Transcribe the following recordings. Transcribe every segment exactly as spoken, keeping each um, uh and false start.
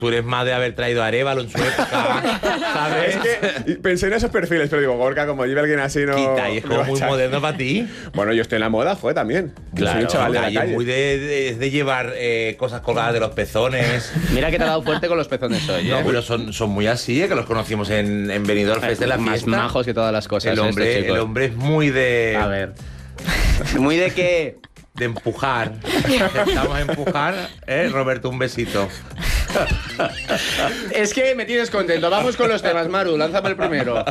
Tú eres más de haber traído a Arévalo en su época, ¿sabes? Es que pensé en esos perfiles, pero digo, Gorka, como lleve alguien así, no... Quita, y es como muy moderno para ti. Bueno, yo estoy en la moda, fue también. Yo soy un chaval de la y es calle. muy de, de, de llevar eh, cosas colgadas de los pezones. Mira que te ha dado fuerte con los pezones hoy, ¿eh? No, pero son, son muy así, ¿eh? Que los conocimos en, en Benidorm Fest de la Más fiesta. majos que todas las cosas. El hombre, estos chicos. el hombre es muy de... A ver. ¿Muy de qué? De empujar. Estamos a empujar, ¿eh? Roberto, un besito. Es que me tienes contento. Vamos con los temas, Maru. Lánzame el primero.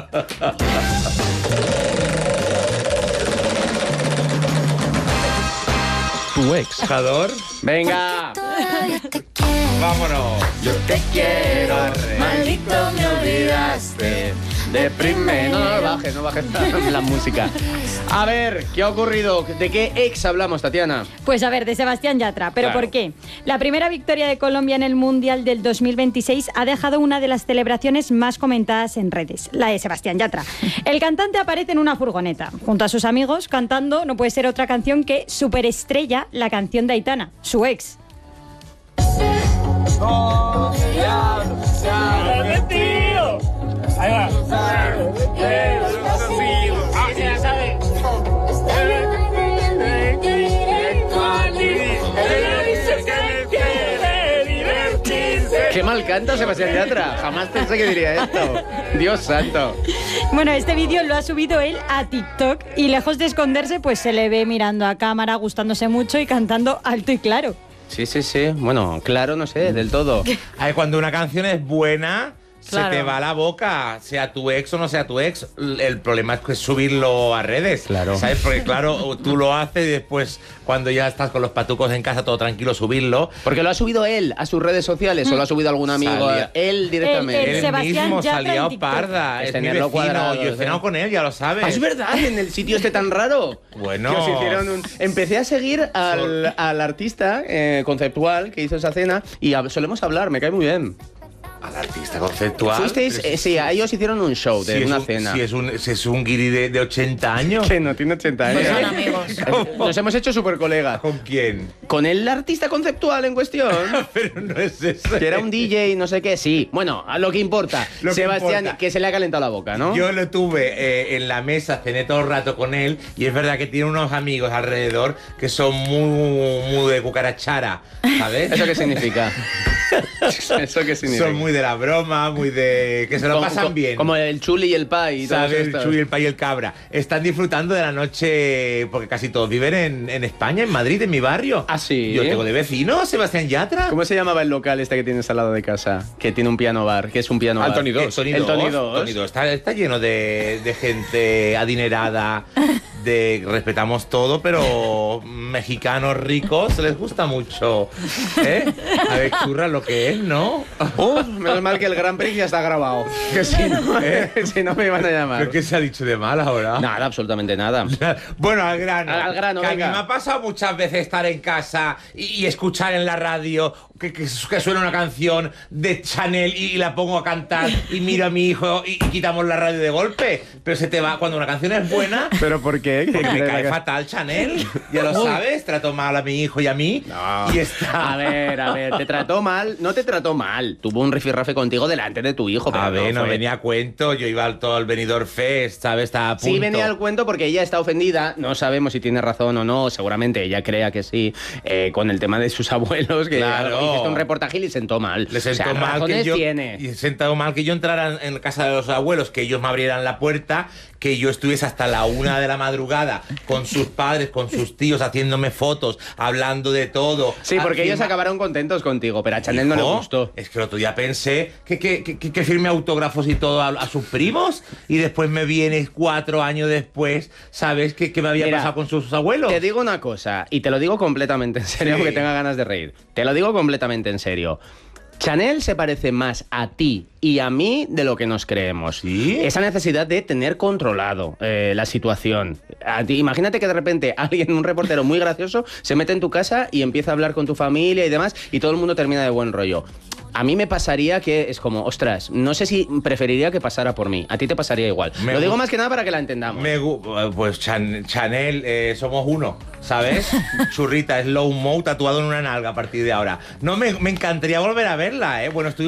Tu ex. ¿Jador? Venga. Vámonos. Yo te quiero, maldito me olvidaste. Deprime. No, no, no bajes, no bajes la, la música. A ver, ¿qué ha ocurrido? ¿De qué ex hablamos, Tatiana? Pues a ver, de Sebastián Yatra. ¿Pero Claro. por qué? La primera victoria de Colombia en el Mundial del dos mil veintiséis ha dejado una de las celebraciones más comentadas en redes, la de Sebastián Yatra. El cantante aparece en una furgoneta, junto a sus amigos, cantando no puede ser otra canción que Superestrella, la canción de Aitana, su ex. No, diablo, ya me retiro. Ahí va. Ah, sí, ya sabe. Qué mal canta Sebastián Yatra. Jamás pensé que diría esto. Dios santo. Bueno, este vídeo lo ha subido él a TikTok y lejos de esconderse, pues se le ve mirando a cámara, gustándose mucho y cantando alto y claro. Sí, sí, sí. Bueno, claro, no sé, del todo. Ay, cuando una canción es buena, Claro. se te va la boca, sea tu ex o no sea tu ex. El problema es que subirlo a redes. Claro. ¿Sabes? Porque claro, tú lo haces y después, cuando ya estás con los patucos en casa, todo tranquilo, subirlo. Porque lo ha subido él a sus redes sociales o lo ha subido algún amigo. Salía. Él directamente. El- el Él Sebastián mismo Yatra salía en o TikTok. parda. Es Es mi tenerlo vecino. cuadrado, Yo he cenado ¿eh? con él, ya lo sabes. Ah, es verdad, en el sitio este tan raro. Bueno. Que os hicieron un- Empecé a seguir al, al artista eh, conceptual que hizo esa cena y hab- solemos hablar, me cae muy bien. Al artista conceptual. Fuisteis, Pero eh, sí, a ellos hicieron un show de si es una un- cena. Si es un, si es un guiri de, de ochenta años. Que no tiene ochenta años. Pues son amigos. Nos hemos hecho súper colegas. ¿Con quién? Con el artista conceptual en cuestión. Pero no es eso. Que era un D J, no sé qué, sí. Bueno, a lo que importa. Lo que Sebastián, importa. que se le ha calentado la boca, ¿no? Yo lo tuve eh, en la mesa, cené todo el rato con él y es verdad que tiene unos amigos alrededor que son muy, muy de cucarachara, ¿sabes? ¿Eso qué significa? ¿Eso qué significa? Son muy de la broma, muy de... que se lo Como- pasan como- bien. Como el chuli y el pai y todo ¿Sabes? El esto. Chuy, el Pay y el Cabra. Están disfrutando de la noche, porque casi todos viven en, en España, en Madrid, en mi barrio. ¿Ah, sí? Yo tengo de vecino, Sebastián Yatra. ¿Cómo se llamaba el local este que tienes al lado de casa? Que tiene un piano bar, que es un piano bar. Anthony Eh, dos. Tony El dos, Tony dos. Tony dos. Está, está lleno de, de gente adinerada, de respetamos todo, pero mexicanos ricos les gusta mucho. ¿Eh? A ver, churra lo que es, ¿no? Uf, menos mal que el Gran Prix ya está grabado. Que si no, eh, si no me iban a llamar. ¿Pero qué se ha dicho de mal ahora? Nada, absolutamente nada. Bueno, al grano. Al grano, que a mí venga. me ha pasado muchas veces estar en casa y, y escuchar en la radio que, que, que suena una canción de Chanel y, y la pongo a cantar y miro a mi hijo y, y quitamos la radio de golpe. Pero se te va, cuando una canción es buena, ¿Pero por qué? porque me cae fatal Chanel. Ya lo sabes, trato mal a mi hijo y a mí. No. Y está. A ver, a ver, te trató mal, no te trató mal. Tuvo un rifirrafe contigo delante de tu hijo. Pero A ver, no fue- venía a cuento, yo iba al todo al Benidorm Fest, ¿sabes? Estaba a punto. Sí, venía al cuento porque ella está ofendida. No sabemos si tiene razón o no. Seguramente ella crea que sí. eh, con el tema de sus abuelos, que Claro. hiciste un reportaje y le sentó mal. Le sentó o sea, mal que razones yo tiene. y sentado mal que yo entrara en casa de los abuelos, que ellos me abrieran la puerta, que yo estuviese hasta la una de la madrugada con sus padres, con sus tíos, haciéndome fotos, hablando de todo. Sí, porque ellos Afirma- acabaron contentos contigo, pero a Chanel no le Hijo, gustó. Es que el otro día pensé que, que, que, que firme autógrafos y todo a, a sus primos y después me viene cuatro años después, ¿sabes? ¿Qué, qué me había Mira, pasado con sus abuelos? Te digo una cosa, y te lo digo completamente en serio, Sí. aunque tenga ganas de reír. Te lo digo completamente en serio. Chanel se parece más a ti y a mí de lo que nos creemos. ¿Sí? Esa necesidad de tener controlado eh, la situación. A ti, imagínate que de repente alguien, un reportero muy gracioso, se mete en tu casa y empieza a hablar con tu familia y demás, y todo el mundo termina de buen rollo. A mí me pasaría que es como, ostras, no sé si preferiría que pasara por mí. A ti te pasaría igual. Me Lo digo gu- más que nada para que la entendamos. Me gu- pues Chan- Chanel, eh, somos uno, ¿sabes? Churrita, slow mo tatuado en una nalga a partir de ahora. No, me, me encantaría volver a verla, ¿eh? Bueno, estoy